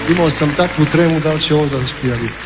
Imao sam takvu tremu da li će ovo da spijali.